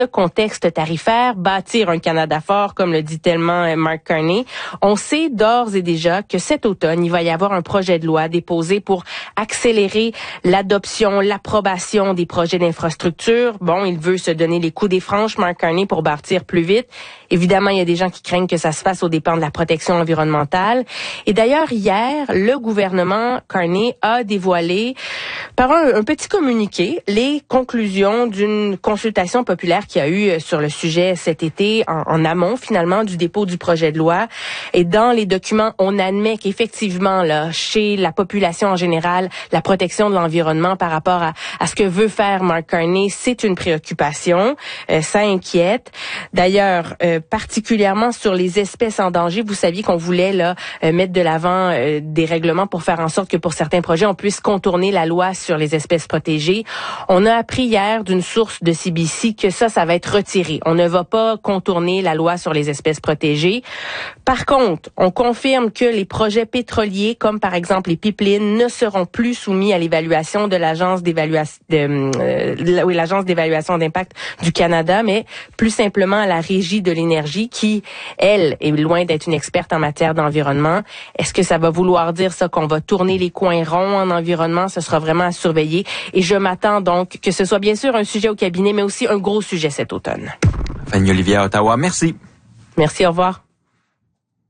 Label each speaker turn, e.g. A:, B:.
A: le contexte tarifaire, bâtir un Canada fort, comme le dit tellement Mark Carney. On sait d'ores et déjà que cet automne, il va y avoir un projet de loi déposé pour accélérer l'adoption, l'approbation des projets d'infrastructure. Bon, il veut se donner les coups des franches, Mark Carney, pour bâtir plus vite. Évidemment, il y a des gens qui craignent que ça se fasse aux dépens de la protection environnementale. Et d'ailleurs, hier, le gouvernement Carney a dévoilé, par un petit communiqué, les conclusions d'une consultation populaire qu'il y a eu sur le sujet cet été, en amont, finalement, du dépôt du projet de loi. Et dans les documents, on admet qu'effectivement, là, chez la population en général, la protection de l'environnement par rapport à ce que veut faire Mark Carney, c'est une préoccupation. Ça inquiète. D'ailleurs, particulièrement sur les espèces en danger, vous saviez qu'on voulait là mettre de l'avant des règlements pour faire en sorte que pour certains projets, on puisse contourner la loi sur les espèces protégées. On a appris hier d'une source de CBC que ça va être retiré. On ne va pas contourner la loi sur les espèces protégées. Par contre, on confirme que les projets pétroliers, comme par exemple les pipelines, ne seront plus soumis à l'évaluation de l'Agence d'évaluation d'impact du Canada, mais plus simplement à la Régie de l'énergie qui, elle, est loin d'être une experte en matière d'environnement. Est-ce que ça va vouloir dire ça qu'on va tourner les coins ronds en environnement? Ce sera vraiment à surveiller. Et je m'attends donc que ce soit bien sûr un sujet au cabinet, mais aussi un gros sujet cet automne.
B: Fanny Olivier à Ottawa, merci.
A: Merci, au revoir.